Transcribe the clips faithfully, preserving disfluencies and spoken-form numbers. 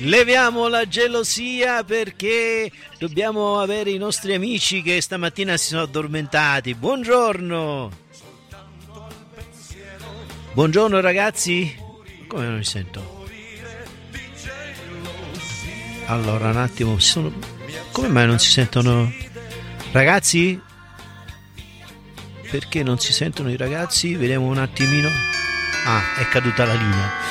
Leviamo la gelosia perché dobbiamo avere i nostri amici che stamattina si sono addormentati. Buongiorno. Buongiorno ragazzi. Come non mi sento? Allora un attimo, sono... come mai non si sentono ragazzi? Perché non si sentono i ragazzi? Vediamo un attimino. Ah, è caduta la linea.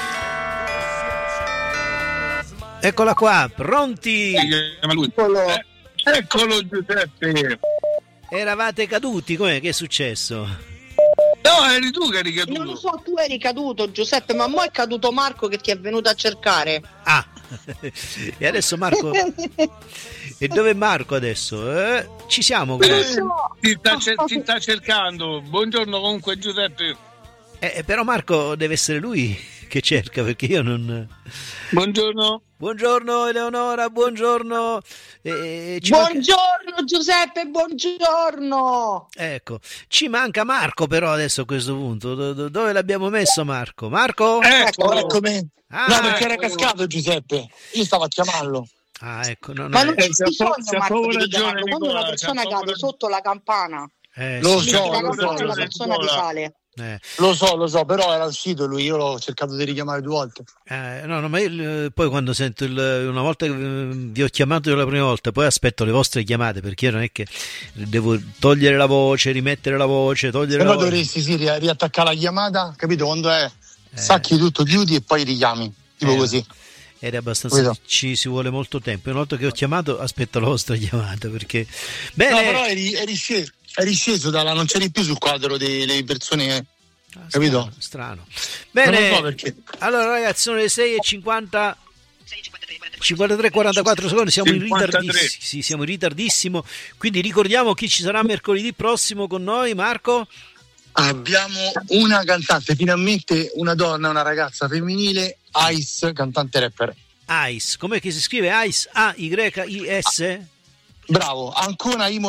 Eccola qua, pronti? Eccolo, eh, eccolo Giuseppe. Eravate caduti, com'è? Che è successo? No, eri tu che eri caduto. Non lo so, tu eri caduto Giuseppe, ma mo' è caduto Marco che ti è venuto a cercare. Ah, e adesso Marco... E dove è Marco adesso? Eh, ci siamo? Eh, ti, sta cer- ti sta cercando. Buongiorno comunque Giuseppe. Eh, però Marco deve essere lui che cerca, perché io non... Buongiorno. Buongiorno Eleonora, buongiorno. Eh, ci buongiorno manca... Giuseppe, buongiorno. Ecco, ci manca Marco però adesso a questo punto. Do- dove l'abbiamo messo Marco? Marco? Ecco, eccomi. Ah, no, perché era ecco. cascato Giuseppe. Io stavo a chiamarlo. Ah, ecco, no, no, ma non eh, c'è bisogno Marco di ragione, chiamarlo. Quando Nicola, una persona c'ha cade paura... sotto la campana, eh, lo sì, so, la lo so, campana, la persona risale. Eh. Lo so, lo so, però era uscito lui, io l'ho cercato di richiamare due volte. Eh, no, no, ma io eh, poi quando sento il, una volta che eh, vi ho chiamato la prima volta, poi aspetto le vostre chiamate, perché io non è che devo togliere la voce, rimettere la voce, togliere E la poi voce. dovresti sì, ri- riattaccare la chiamata, capito? Quando è eh. sacchi tutto, chiudi e poi richiami, tipo eh. così. Ed è abbastanza, Vedo. ci si vuole molto tempo. Una volta che ho chiamato aspetto la vostra chiamata, perché bene. No, però eri, eri, sceso, eri sceso dalla, non c'eri più sul quadro delle persone, ah, capito? Strano, strano. Bene, non so perché. Allora ragazzi, sono le sei e cinquanta, cinquantatré quarantaquattro secondi, siamo in ritardissimo, sì, siamo in ritardissimo, quindi ricordiamo chi ci sarà mercoledì prossimo con noi. Marco? Abbiamo una cantante, finalmente una donna, una ragazza femminile, Ice, cantante rapper. Ice, com'è che si scrive? Ice, A Y I S? Bravo, Ancona Imo